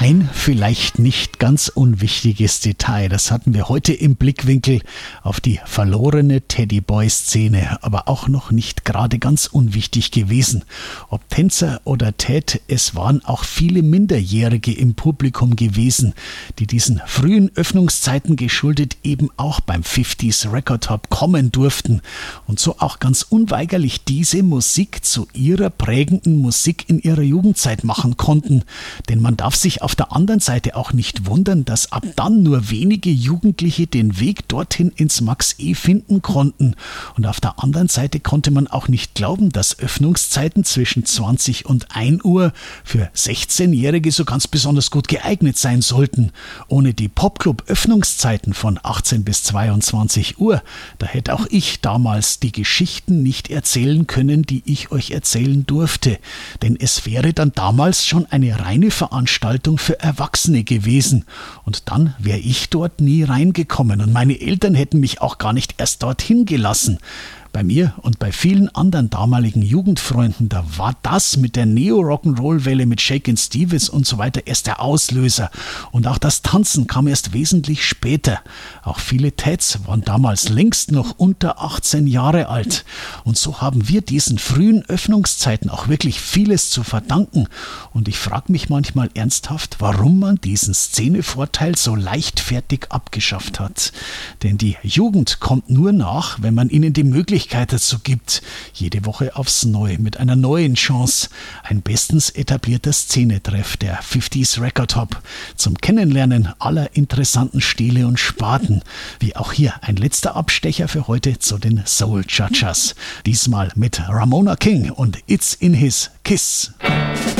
Ein vielleicht nicht ganz unwichtiges Detail, das hatten wir heute im Blickwinkel auf die verlorene Teddyboy-Szene, aber auch noch nicht gerade ganz unwichtig gewesen. Ob Tänzer oder Ted, es waren auch viele Minderjährige im Publikum gewesen, die diesen frühen Öffnungszeiten geschuldet eben auch beim 50s Record Hop kommen durften und so auch ganz unweigerlich diese Musik zu ihrer prägenden Musik in ihrer Jugendzeit machen konnten. Denn man darf sich auf der anderen Seite auch nicht wundern, dass ab dann nur wenige Jugendliche den Weg dorthin ins Max E finden konnten. Und auf der anderen Seite konnte man auch nicht glauben, dass Öffnungszeiten zwischen 20 und 1 Uhr für 16-Jährige so ganz besonders gut geeignet sein sollten. Ohne die Popclub-Öffnungszeiten von 18 bis 22 Uhr, da hätte auch ich damals die Geschichten nicht erzählen können, die ich euch erzählen durfte. Denn es wäre dann damals schon eine reine Veranstaltung für Erwachsene gewesen. Und dann wäre ich dort nie reingekommen und meine Eltern hätten mich auch gar nicht erst dorthin gelassen. Bei mir und bei vielen anderen damaligen Jugendfreunden, da war das mit der Neo-Rock'n'Roll-Welle mit Shakin' Stevens und so weiter erst der Auslöser. Und auch das Tanzen kam erst wesentlich später. Auch viele Teds waren damals längst noch unter 18 Jahre alt. Und so haben wir diesen frühen Öffnungszeiten auch wirklich vieles zu verdanken. Und ich frage mich manchmal ernsthaft, warum man diesen Szenevorteil so leichtfertig abgeschafft hat. Denn die Jugend kommt nur nach, wenn man ihnen die Möglichkeit dazu gibt, jede Woche aufs Neue mit einer neuen Chance. Ein bestens etablierter Szenetreff der 50s Record Hop zum Kennenlernen aller interessanten Stile und Sparten. Wie auch hier ein letzter Abstecher für heute zu den Soul Cha-Chas. Diesmal mit Ramona King und It's in His Kiss.